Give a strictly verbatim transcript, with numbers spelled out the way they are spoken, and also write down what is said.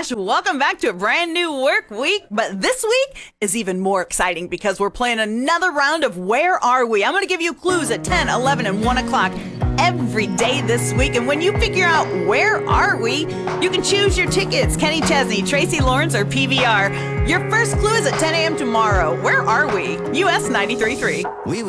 gosh, welcome back to a brand new work week. But this week is even more exciting because we're playing another round of Where Are We? I'm going to give you clues at ten, eleven, and one o'clock every day this week. And when you figure out where are we, you can choose your tickets. Kenny Chesney, Tracy Lawrence, or P V R. Your first clue is at ten a.m. tomorrow. Where are we? U S ninety-three point three. We